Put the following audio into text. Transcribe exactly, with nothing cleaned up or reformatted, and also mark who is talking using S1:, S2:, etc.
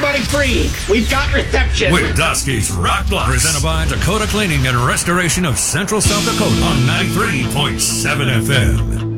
S1: Everybody breathe. We've got reception.
S2: With Dusky's Rock Blocks. Presented by Dakota Cleaning and Restoration of Central South Dakota on ninety-three point seven F M.